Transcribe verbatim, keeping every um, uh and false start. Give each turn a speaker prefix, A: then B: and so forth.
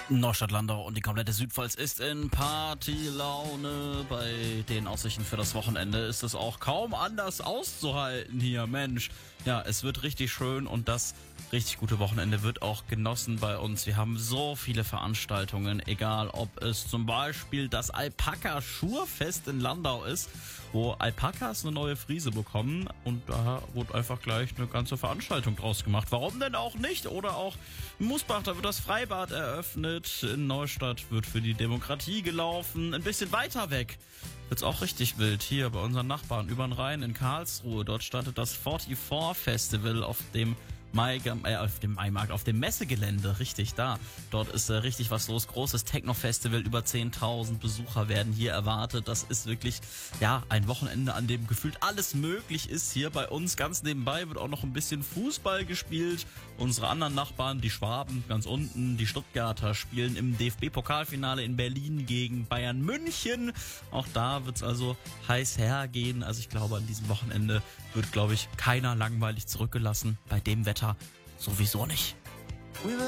A: Neustadt-Landau und die komplette Südpfalz ist in Partylaune. Bei den Aussichten für das Wochenende ist es auch kaum anders auszuhalten hier. Mensch, ja, es wird richtig schön und das richtig gute Wochenende wird auch genossen bei uns. Wir haben so viele Veranstaltungen, egal ob es zum Beispiel das Alpaka-Schurfest in Landau ist, wo Alpakas eine neue Friese bekommen und da wurde einfach gleich eine ganze Veranstaltung draus gemacht. Warum denn auch nicht? Oder auch in Musbach, da wird das Freibad eröffnet. In Neustadt wird für die Demokratie gelaufen. Ein bisschen weiter weg wird's auch richtig wild. Hier bei unseren Nachbarn über den Rhein in Karlsruhe. Dort startet das vierundvierzig Festival auf dem Mai, äh, auf dem Maimarkt, auf dem Messegelände, richtig da. Dort ist äh, richtig was los. Großes Techno-Festival, über zehntausend Besucher werden hier erwartet. Das ist wirklich, ja, ein Wochenende, an dem gefühlt alles möglich ist. Hier bei uns ganz nebenbei wird auch noch ein bisschen Fußball gespielt. Unsere anderen Nachbarn, die Schwaben ganz unten, die Stuttgarter spielen im D F B-Pokalfinale in Berlin gegen Bayern München. Auch da wird's also heiß hergehen. Also ich glaube, an diesem Wochenende wird, glaube ich, keiner langweilig zurückgelassen. Bei dem Wetter sowieso nicht.